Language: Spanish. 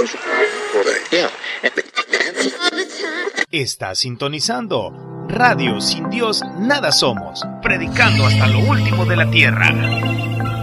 Está sintonizando Radio Sin Dios Nada Somos, predicando hasta lo último de la tierra.